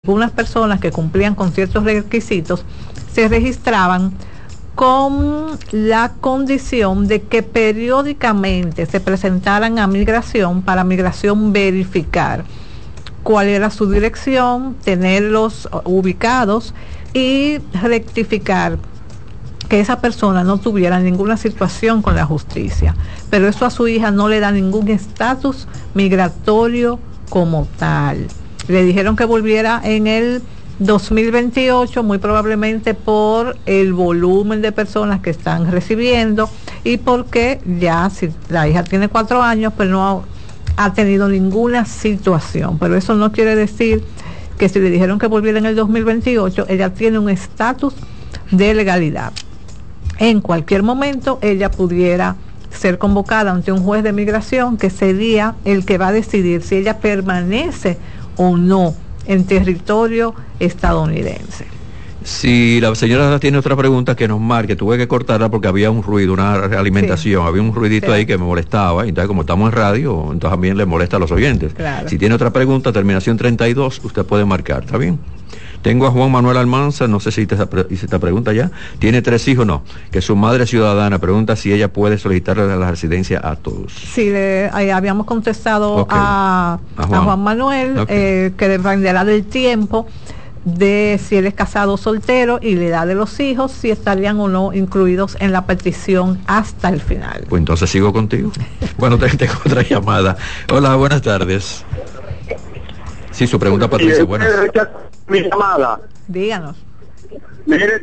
algunas personas que cumplían con ciertos requisitos se registraban con la condición de que periódicamente se presentaran a migración para migración verificar cuál era su dirección, tenerlos ubicados y rectificar que esa persona no tuviera ninguna situación con la justicia. Pero eso a su hija no le da ningún estatus migratorio como tal. Le dijeron que volviera en el 2028, muy probablemente por el volumen de personas que están recibiendo y porque ya si la hija tiene 4 años, pues no ha tenido ninguna situación. Pero eso no quiere decir que si le dijeron que volviera en el 2028, ella tiene un estatus de legalidad. En cualquier momento ella pudiera ser convocada ante un juez de migración, que sería el que va a decidir si ella permanece o no en territorio estadounidense. Si la señora tiene otra pregunta, que nos marque. Tuve que cortarla porque había un ruido, una realimentación, sí. Había un ruidito sí. Ahí que me molestaba, entonces como estamos en radio, entonces también le molesta a los oyentes. Claro. Si tiene otra pregunta, terminación 32, usted puede marcar, ¿está bien? Tengo a Juan Manuel Almanza, no sé si hice esta pregunta ya. ¿Tiene 3 hijos? No. Que su madre es ciudadana, pregunta si ella puede solicitarle la residencia a todos. Sí, habíamos contestado okay. a Juan Manuel, okay. Que dependerá del tiempo de si él es casado o soltero y la edad de los hijos, si estarían o no incluidos en la petición hasta el final. Pues entonces sigo contigo. Bueno, tengo otra llamada. Hola, buenas tardes. Sí, su pregunta, Patricia, buenas. Mi llamada. Díganos. Mire,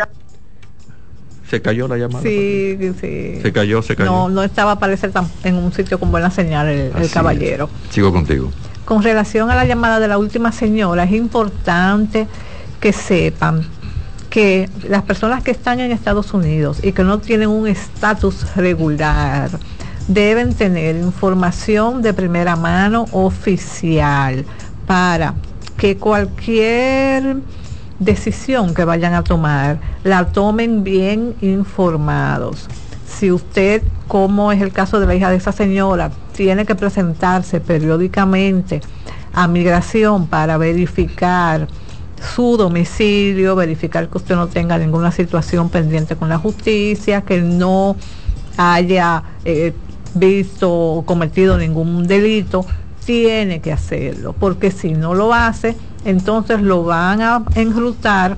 ¿se cayó la llamada? Sí, sí. Se cayó. No estaba, parece, en un sitio con buena señal el caballero. Sigo contigo. Con relación a la llamada de la última señora, es importante que sepan que las personas que están en Estados Unidos y que no tienen un estatus regular deben tener información de primera mano oficial para que cualquier decisión que vayan a tomar la tomen bien informados. Si usted, como es el caso de la hija de esa señora, tiene que presentarse periódicamente a migración para verificar su domicilio, verificar que usted no tenga ninguna situación pendiente con la justicia, que no haya visto o cometido ningún delito, tiene que hacerlo, porque si no lo hace, entonces lo van a enrutar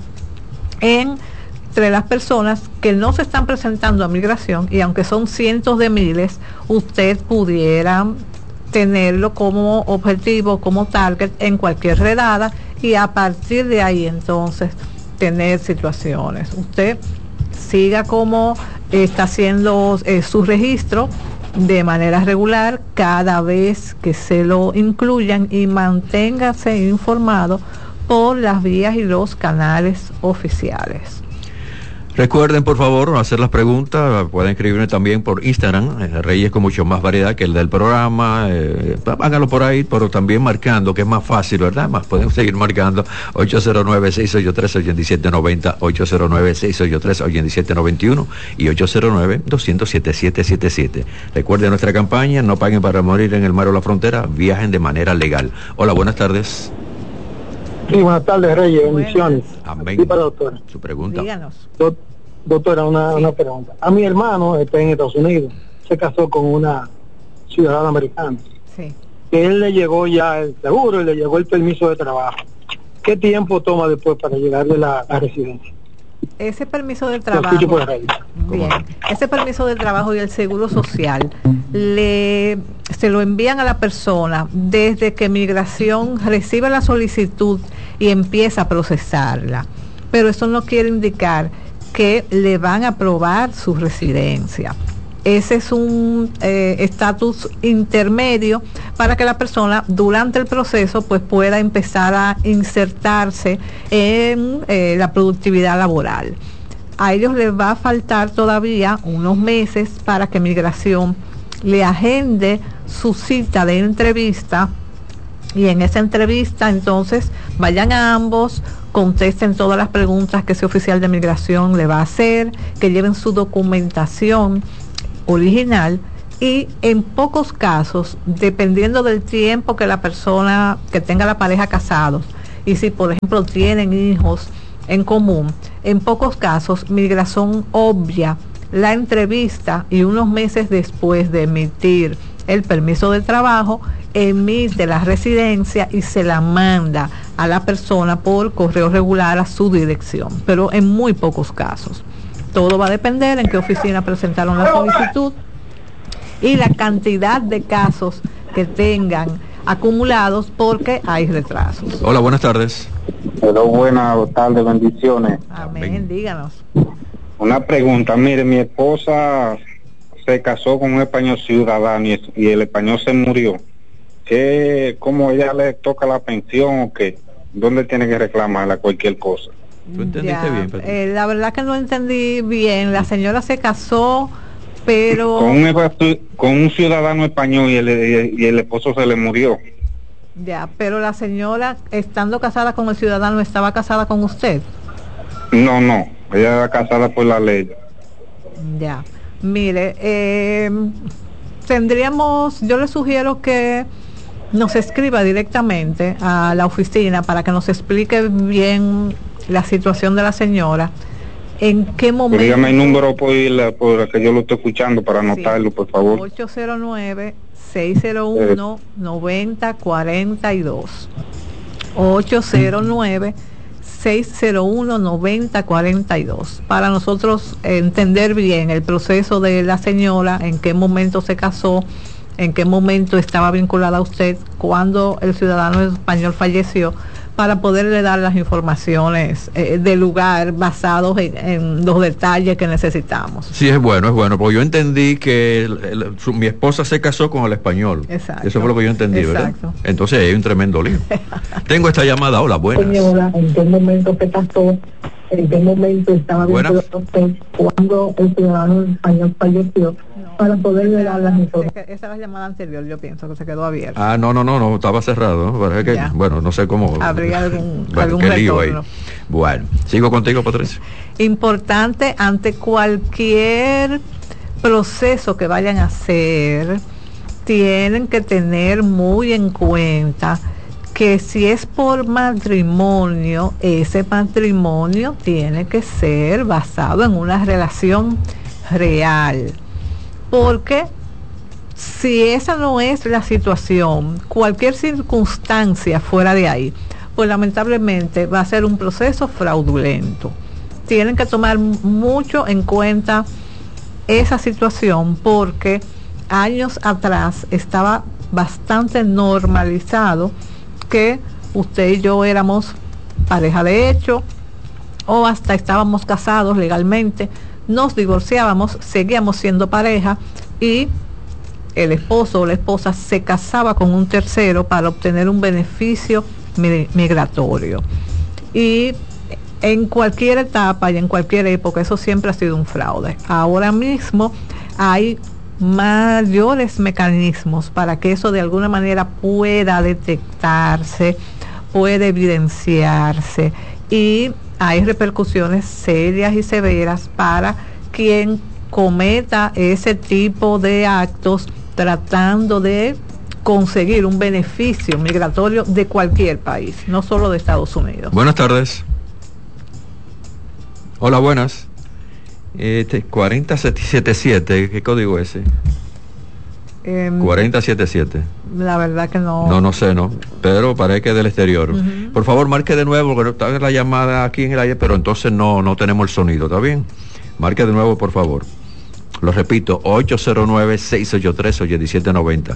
entre las personas que no se están presentando a migración, y aunque son cientos de miles, usted pudiera tenerlo como objetivo, como target en cualquier redada, y a partir de ahí entonces tener situaciones. Usted siga como está haciendo su registro de manera regular cada vez que se lo incluyan, y manténgase informado por las vías y los canales oficiales. Recuerden, por favor, hacer las preguntas. Pueden escribirme también por Instagram, Reyes con mucho más variedad que el del programa. Háganlo por ahí, pero también marcando, que es más fácil, ¿verdad? Más pueden seguir marcando 809-683-8790, 809-683-8791 y 809-200-7777. Recuerden nuestra campaña: no paguen para morir en el mar o la frontera, viajen de manera legal. Hola, buenas tardes. Sí, buenas tardes, Reyes, bendiciones. Amén. Sí, para doctora. Su pregunta. Díganos. Doctora, una pregunta. A mi hermano está en Estados Unidos, se casó con una ciudadana americana. Sí. Él le llegó ya el seguro y le llegó el permiso de trabajo. ¿Qué tiempo toma después para llegarle la residencia? Ese permiso de trabajo, bien, ese permiso de trabajo y el seguro social se lo envían a la persona desde que migración recibe la solicitud y empieza a procesarla, pero eso no quiere indicar que le van a aprobar su residencia. Ese es un estatus intermedio para que la persona durante el proceso pues pueda empezar a insertarse en la productividad laboral. A ellos les va a faltar todavía unos meses para que migración le agende su cita de entrevista, y en esa entrevista entonces vayan a ambos, contesten todas las preguntas que ese oficial de migración le va a hacer, que lleven su documentación original, y en pocos casos, dependiendo del tiempo que la persona, que tenga la pareja casados y si por ejemplo tienen hijos en común, en pocos casos Migración obvia la entrevista y unos meses después de emitir el permiso de trabajo, emite la residencia y se la manda a la persona por correo regular a su dirección, pero en muy pocos casos. Todo va a depender en qué oficina presentaron la solicitud y la cantidad de casos que tengan acumulados, porque hay retrasos. Hola, buenas tardes. Hola, buenas tardes, bendiciones. Amén, díganos. Una pregunta, mire, mi esposa se casó con un español ciudadano y el español se murió. ¿Cómo ella le toca la pensión o qué? ¿Dónde tiene que reclamarla cualquier cosa? ¿Tú entendiste bien? La verdad que no entendí bien. La señora se casó, pero... Con un ciudadano español y el esposo se le murió. Ya, pero la señora, estando casada con el ciudadano, ¿estaba casada con usted? No, ella era casada por la ley. Ya, mire, yo le sugiero que nos escriba directamente a la oficina para que nos explique bien la situación de la señora, en qué momento... Pero dígame el número por que yo lo estoy escuchando para anotarlo, sí, por favor. 809-601-9042. 809-601-9042. Para nosotros entender bien el proceso de la señora, en qué momento se casó, en qué momento estaba vinculada a usted, cuando el ciudadano español falleció, para poderle dar las informaciones del lugar basados en los detalles que necesitamos. Sí, es bueno, porque yo entendí que mi esposa se casó con el español. Exacto. Eso fue lo que yo entendí, exacto, ¿verdad? Entonces hay un tremendo lío. Tengo esta llamada. Hola, buenas. Señora, ¿en qué momento se casó? ¿En qué momento estaba vinculado a usted cuando el ciudadano español falleció? Para poderle dar las informaciones. Esa era la llamada anterior, yo pienso que se quedó abierta. No, estaba cerrado, ¿no? Es que, bueno, no sé cómo. Habría algún lío ahí. retorno. Bueno, sigo contigo, Patricia. Importante, ante cualquier proceso que vayan a hacer, tienen que tener muy en cuenta que si es por matrimonio, ese matrimonio tiene que ser basado en una relación real. Porque si esa no es la situación, cualquier circunstancia fuera de ahí, pues lamentablemente va a ser un proceso fraudulento. Tienen que tomar mucho en cuenta esa situación, porque años atrás estaba bastante normalizado que usted y yo éramos pareja de hecho, o hasta estábamos casados legalmente, nos divorciábamos, seguíamos siendo pareja y el esposo o la esposa se casaba con un tercero para obtener un beneficio migratorio. Y en cualquier etapa y en cualquier época eso siempre ha sido un fraude. Ahora mismo hay mayores mecanismos para que eso de alguna manera pueda detectarse, pueda evidenciarse, y hay repercusiones serias y severas para quien cometa ese tipo de actos tratando de conseguir un beneficio migratorio de cualquier país, no solo de Estados Unidos. Buenas tardes. Hola, buenas. 4077, ¿qué código es ese? 4077. La verdad que no. No sé, pero parece que es del exterior. Por favor, marque de nuevo, porque está la llamada aquí en el aire, pero entonces no tenemos el sonido, ¿está bien? Marque de nuevo, por favor. Lo repito, 809-683-8790,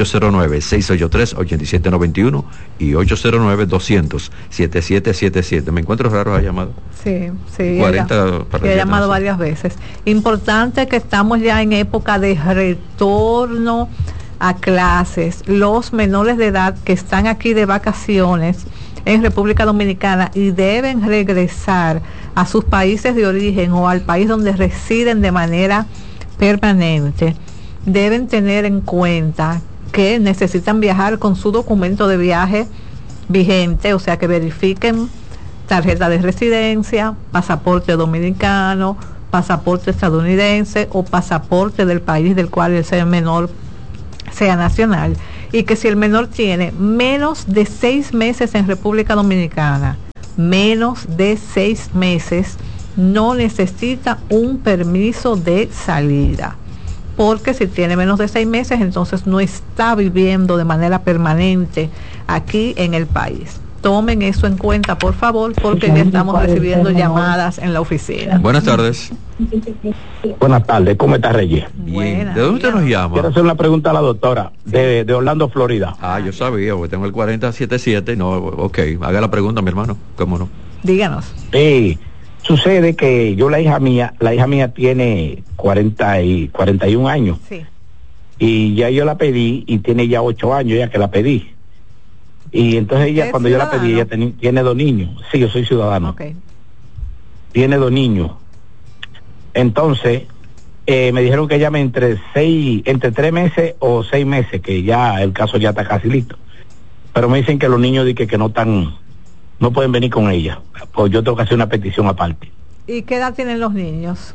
809-683-8791 y 809-200-7777. ¿Me encuentro raro la llamada? Sí, 40 que he llamado varias veces. Importante que estamos ya en época de retorno a clases. Los menores de edad que están aquí de vacaciones en República Dominicana y deben regresar a sus países de origen o al país donde residen de manera permanente, deben tener en cuenta que necesitan viajar con su documento de viaje vigente, o sea que verifiquen tarjeta de residencia, pasaporte dominicano, pasaporte estadounidense o pasaporte del país del cual el ser menor sea nacional, y que si el menor tiene menos de 6 meses en República Dominicana, menos de 6 meses, no necesita un permiso de salida, porque si tiene menos de 6 meses, entonces no está viviendo de manera permanente aquí en el país. Tomen eso en cuenta, por favor, porque ya estamos recibiendo llamadas en la oficina. Buenas tardes. Buenas tardes, ¿cómo está Reyes? Bien. ¿De dónde usted nos llama? Quiero hacer una pregunta a la doctora, de Orlando, Florida. Yo sabía, porque tengo el 4077. No, ok, haga la pregunta, mi hermano. ¿Cómo no? Díganos. Sí, sucede que yo, la hija mía tiene 41 años. Sí. Y ya yo la pedí, y tiene ya 8 años ya que la pedí. Y entonces ella, cuando yo la pedí, ella tiene 2 niños. Sí, yo soy ciudadano. Okay. Tiene 2 niños. Entonces, me dijeron que llame entre 3 meses o 6 meses, que ya el caso ya está casi listo. Pero me dicen que los niños dicen que no pueden venir con ella. Pues yo tengo que hacer una petición aparte. ¿Y qué edad tienen los niños?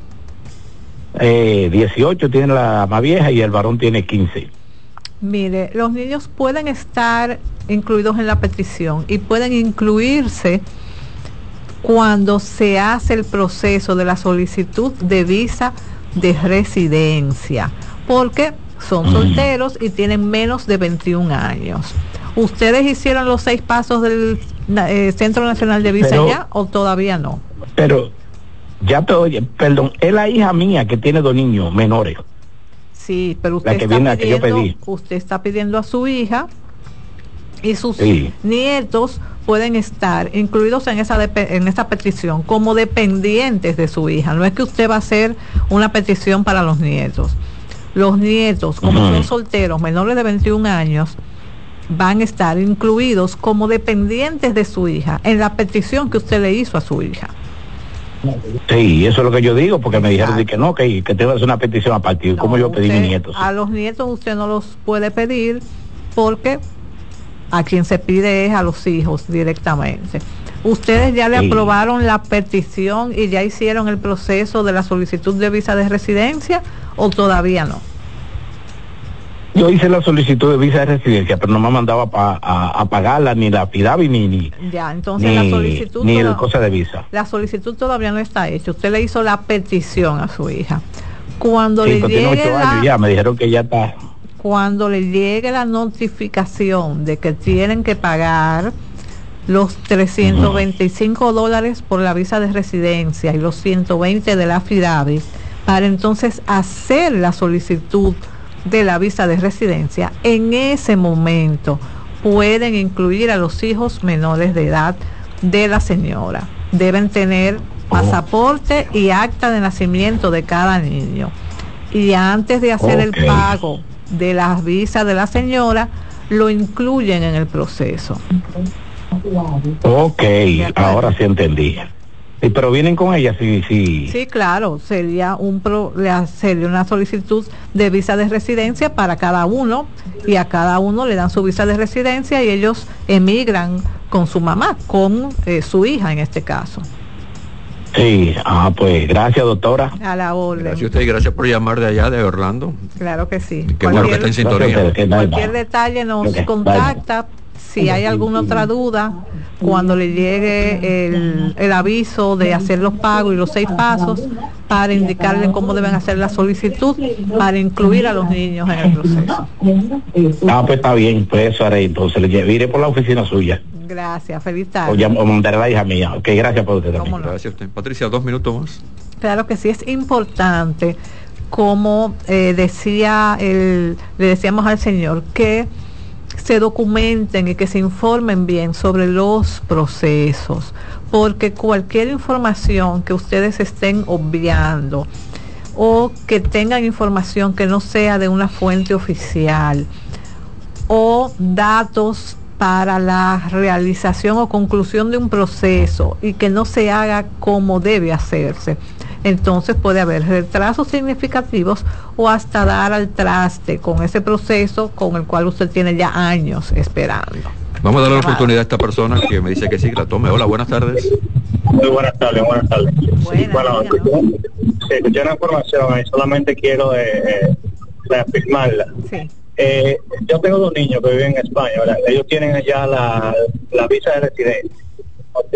18 tiene la más vieja y el varón tiene 15. Mire, los niños pueden estar incluidos en la petición y pueden incluirse cuando se hace el proceso de la solicitud de visa de residencia, porque son solteros y tienen menos de 21 años. ¿Ustedes hicieron los 6 pasos del Centro Nacional de Visa ya o todavía no? Pero ya te oye, perdón, es la hija mía que tiene 2 niños menores. Sí, pero usted está pidiendo a su hija y sus nietos pueden estar incluidos en esa petición como dependientes de su hija. No es que usted va a hacer una petición para los nietos. Los nietos, como son solteros menores de 21 años, van a estar incluidos como dependientes de su hija en la petición que usted le hizo a su hija. Sí, eso es lo que yo digo, porque me dijeron que no, que tengo que hacer una petición aparte. No, ¿cómo yo pedí mis nietos? A los nietos usted no los puede pedir, porque a quien se pide es a los hijos directamente. ¿Ustedes ya le aprobaron la petición y ya hicieron el proceso de la solicitud de visa de residencia o todavía no? Yo hice la solicitud de visa de residencia, pero no me mandaba a pagarla, ni la FIDAVI, ni la solicitud, ni el cosa de visa. La solicitud todavía no está hecha. Usted le hizo la petición a su hija. Cuando le llegue 8 años ya, me dijeron que ya está. Cuando le llegue la notificación de que tienen que pagar los $325 por la visa de residencia y los 120 de la FIDAVI, para entonces hacer la solicitud de la visa de residencia, en ese momento pueden incluir a los hijos menores de edad de la señora. Deben tener pasaporte y acta de nacimiento de cada niño. Y antes de hacer el pago de las visas de la señora, lo incluyen en el proceso. Ahora sí entendí. Pero vienen con ella, sí. Sí, claro, sería una solicitud de visa de residencia para cada uno, y a cada uno le dan su visa de residencia y ellos emigran con su mamá, con su hija en este caso. Sí, pues gracias, doctora. A la orden. Gracias a usted y gracias por llamar de allá, de Orlando. Claro que sí. Qué bueno que está en sintonía. Cualquier detalle nos contacta. Si hay alguna otra duda, cuando le llegue el aviso de hacer los pagos y los 6 pasos, para indicarle cómo deben hacer la solicitud, para incluir a los niños en el proceso. Pues está bien, pues eso haré. Entonces le iré por la oficina suya. Gracias, feliz tarde. O mandaré a la hija mía. Ok, gracias por usted también. No? Gracias a usted. Patricia, 2 minutos más. Claro que sí, es importante, como le decíamos al señor, que se documenten y que se informen bien sobre los procesos, porque cualquier información que ustedes estén obviando o que tengan información que no sea de una fuente oficial o datos para la realización o conclusión de un proceso y que no se haga como debe hacerse, entonces puede haber retrasos significativos o hasta dar al traste con ese proceso con el cual usted tiene ya años esperando. Vamos a darle la oportunidad a esta persona que me dice que sí, que la tome. Hola, buenas tardes. Muy buenas tardes. Bueno, escuché una información y solamente quiero reafirmarla. Sí. Yo tengo 2 niños que viven en España, ¿verdad? Ellos tienen allá la visa de residencia.